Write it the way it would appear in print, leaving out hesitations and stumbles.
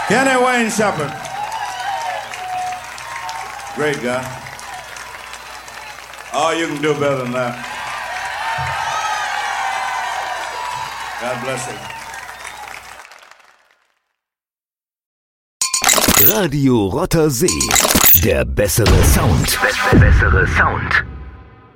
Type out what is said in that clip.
Kenny Wayne Shepherd. Great guy. Oh, you can do better than that. God bless you. Radio Rotter See. Der bessere Sound. Bessere Sound.